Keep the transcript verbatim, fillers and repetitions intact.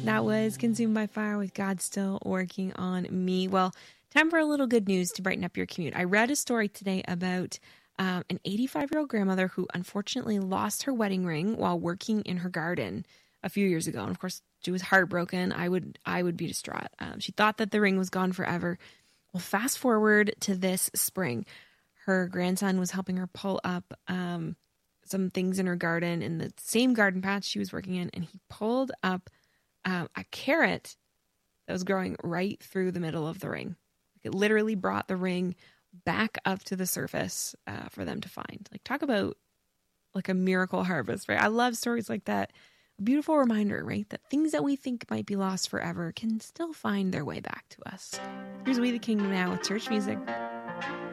That was Consumed by Fire with God Still Working on Me. Well, time for a little good news to brighten up your commute. I read a story today about um, an eighty-five-year-old grandmother who unfortunately lost her wedding ring while working in her garden a few years ago. And of course, she was heartbroken. I would I would be distraught. Um, she thought that the ring was gone forever. Well, fast forward to this spring. Her grandson was helping her pull up um, some things in her garden in the same garden patch she was working in, and he pulled up um, a carrot that was growing right through the middle of the ring. Like it literally brought the ring back up to the surface uh, for them to find. Like, talk about like a miracle harvest, right? I love stories like that. A beautiful reminder, right? That things that we think might be lost forever can still find their way back to us. Here's We the Kingdom now with church music.